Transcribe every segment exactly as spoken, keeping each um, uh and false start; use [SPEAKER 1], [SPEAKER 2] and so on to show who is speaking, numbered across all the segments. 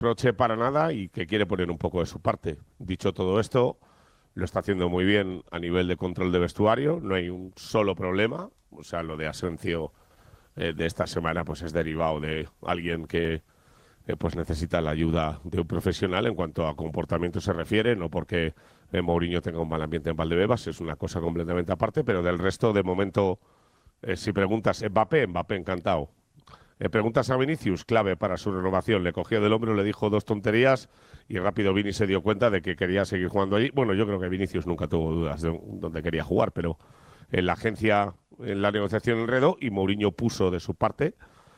[SPEAKER 1] reproche para nada y que quiere poner un poco de su parte. Dicho todo esto, lo está haciendo muy bien a nivel de control de vestuario, no hay un solo problema. O sea, lo de Asensio eh, de esta semana pues es derivado de alguien que eh, pues necesita la ayuda de un profesional en cuanto a comportamiento se refiere, no porque eh, Mourinho tenga un mal ambiente en Valdebebas, es una cosa completamente aparte, pero del resto, de momento, eh, si preguntas Mbappé, Mbappé encantado. Eh, preguntas a Vinicius, clave para su renovación. Le cogió del hombro, le dijo dos tonterías y rápido Vini se dio cuenta de que quería seguir jugando allí. Bueno, yo creo que Vinicius nunca tuvo dudas de dónde quería jugar, pero en la agencia, en la negociación enredó y Mourinho puso de su parte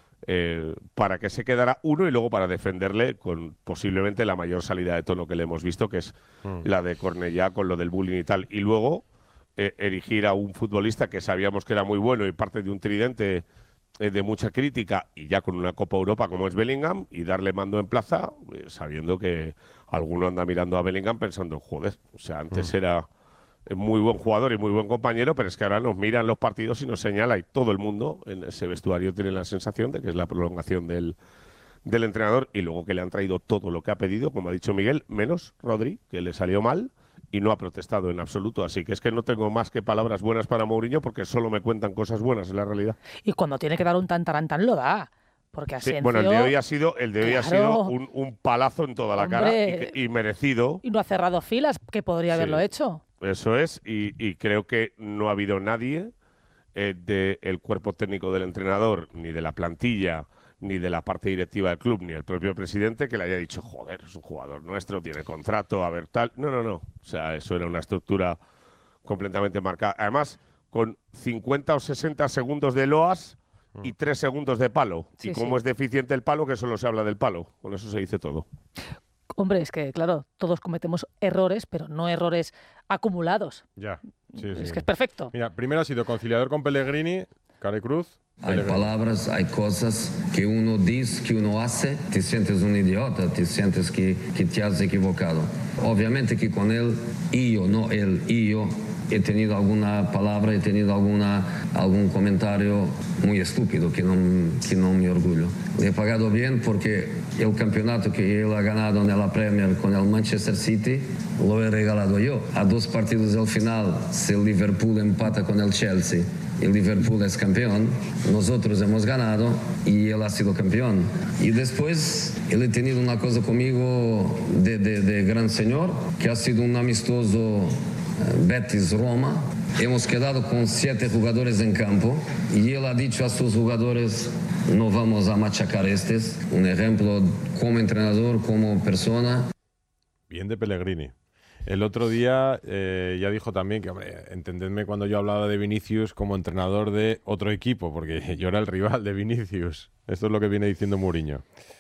[SPEAKER 1] eh, para que se quedara uno y luego para defenderle con posiblemente la mayor salida de tono que le hemos visto, que es mm. la de Cornellá con lo del bullying y tal. Y luego eh, erigir a un futbolista que sabíamos que era muy bueno y parte de un tridente de mucha crítica y ya con una Copa Europa como es Bellingham y darle mando en plaza eh, sabiendo que alguno anda mirando a Bellingham pensando, joder, o sea, antes mm. era muy buen jugador y muy buen compañero, pero es que ahora nos miran los partidos y nos señala y todo el mundo en ese vestuario tiene la sensación de que es la prolongación del, del entrenador y luego que le han traído todo lo que ha pedido, como ha dicho Miguel, menos Rodri, que le salió mal y no ha protestado en absoluto. Así que es que no tengo más que palabras buenas para Mourinho porque solo me cuentan cosas buenas en la realidad.
[SPEAKER 2] Y cuando tiene que dar un tantarantán lo da. Porque Asensio,
[SPEAKER 1] sí, bueno, el de hoy ha sido, el de hoy claro, ha sido un, un palazo en toda la
[SPEAKER 2] hombre,
[SPEAKER 1] cara y, que, y merecido.
[SPEAKER 2] Y no ha cerrado filas, que podría sí, haberlo hecho.
[SPEAKER 1] Eso es, y, y creo que no ha habido nadie eh, del cuerpo técnico del entrenador, ni de la plantilla, ni de la parte directiva del club, ni el propio presidente, que le haya dicho, joder, es un jugador nuestro, tiene contrato, a ver tal. No, no, no. O sea, eso era una estructura completamente marcada. Además, con cincuenta o sesenta segundos de loas y tres segundos de palo. Sí, y cómo sí. es deficiente el palo, que solo se habla del palo. Con eso se dice todo.
[SPEAKER 2] Hombre, es que, claro, todos cometemos errores, pero no errores acumulados.
[SPEAKER 3] Ya, sí,
[SPEAKER 2] es
[SPEAKER 3] sí.
[SPEAKER 2] que es perfecto.
[SPEAKER 3] Mira, primero ha sido conciliador con Pellegrini, Carecruz.
[SPEAKER 4] Hay palabras, hay cosas que uno dice, que uno hace, te sientes un idiota, te sientes que, que te has equivocado. Obviamente que con él, y yo, no él, y yo, he tenido alguna palabra, he tenido alguna, algún comentario muy estúpido que no, que no me orgullo. Le he pagado bien porque el campeonato que él ha ganado en la Premier con el Manchester City lo he regalado yo. A dos partidos del final, si el Liverpool empata con el Chelsea, el Liverpool es campeón, nosotros hemos ganado y él ha sido campeón. Y después él ha tenido una cosa conmigo de, de, de gran señor, que ha sido un amistoso Betis-Roma. Hemos quedado con siete jugadores en campo y él ha dicho a sus jugadores, no vamos a machacar estos. Un ejemplo como entrenador, como persona.
[SPEAKER 3] Bien de Pellegrini. El otro día eh, ya dijo también que, hombre, entendedme cuando yo hablaba de Vinicius como entrenador de otro equipo, porque yo era el rival de Vinicius. Esto es lo que viene diciendo Mourinho.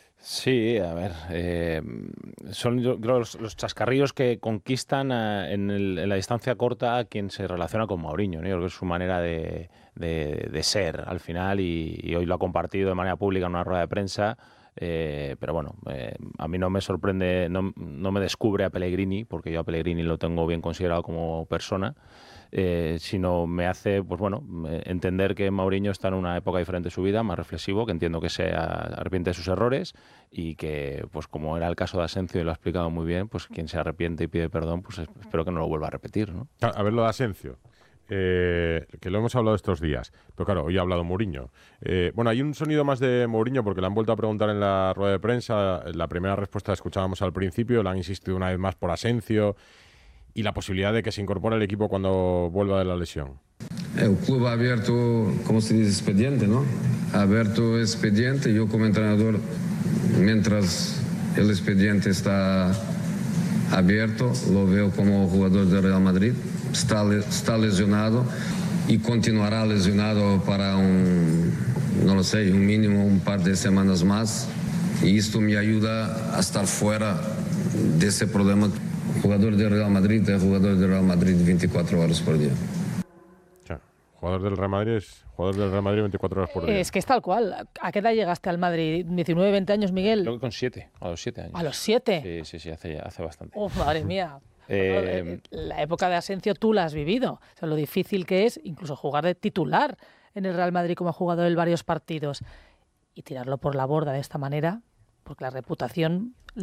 [SPEAKER 5] Sí, a ver, eh, son yo creo los, los chascarrillos que conquistan a, en, el, en la distancia corta a quien se relaciona con Mourinho, ¿no? Yo creo que es su manera de, de, de ser al final y, y hoy lo ha compartido de manera pública en una rueda de prensa. Eh, pero bueno, eh, a mí no me sorprende, no, no me descubre a Pellegrini, porque yo a Pellegrini lo tengo bien considerado como persona, eh, sino me hace, pues bueno, entender que Mourinho está en una época diferente de su vida, más reflexivo, que entiendo que se arrepiente de sus errores y que, pues como era el caso de Asensio y lo ha explicado muy bien, pues quien se arrepiente y pide perdón, pues espero que no lo vuelva a repetir, ¿no?
[SPEAKER 3] A ver, lo de Asensio. Eh, que lo hemos hablado estos días, pero claro, hoy ha hablado Mourinho. Eh, bueno, hay un sonido más de Mourinho porque le han vuelto a preguntar en la rueda de prensa. La primera respuesta la escuchábamos al principio, le han insistido una vez más por Asensio y la posibilidad de que se incorpore al equipo cuando vuelva de la lesión.
[SPEAKER 4] El club ha abierto, como se dice, expediente, ¿no? Ha abierto expediente. Yo como entrenador, mientras el expediente está abierto, lo veo como jugador del Real Madrid. Está, está lesionado y continuará lesionado para un, no lo sé, un mínimo un par de semanas más. Y esto me ayuda a estar fuera de ese problema. Jugador del Real Madrid es jugador del Real Madrid veinticuatro horas por día.
[SPEAKER 3] Ya, jugador del Real Madrid es jugador del Real Madrid veinticuatro horas por día.
[SPEAKER 2] Es que es tal cual. ¿A qué edad llegaste al Madrid? ¿diecinueve, veinte años, Miguel?
[SPEAKER 5] Creo que con siete, a los siete años.
[SPEAKER 2] ¿A los siete?
[SPEAKER 5] Sí, sí, sí, hace, hace bastante.
[SPEAKER 2] Uf, madre mía.
[SPEAKER 5] Eh,
[SPEAKER 2] la época de Asensio tú la has vivido. O sea, lo difícil que es incluso jugar de titular en el Real Madrid como ha jugado él varios partidos y tirarlo por la borda de esta manera. porque la reputación